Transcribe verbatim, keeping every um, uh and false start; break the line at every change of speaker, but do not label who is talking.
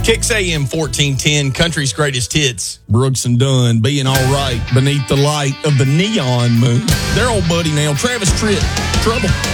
Kicks A M fourteen ten, country's greatest hits.
Brooks and Dunn being all right beneath the light of the neon moon. Their old buddy now, Travis Tritt, Trouble.